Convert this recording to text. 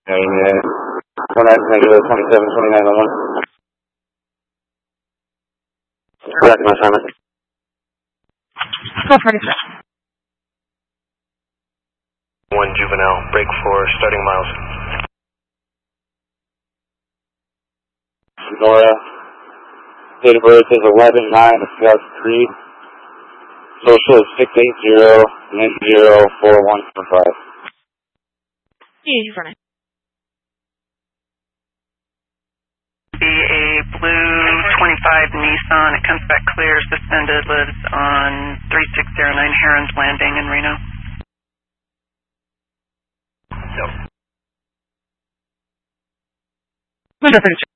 And contact negative 272911. Correct, my assignment. Go for it, sir. 1 Juvenile, break for starting miles. Sonora, date of birth is 11/9/2003. Social is 680-904145. Use your phone. Be a blue 25 Nissan. It comes back clear, suspended, lives on 3609 Herons Landing in Reno. No. Window 32.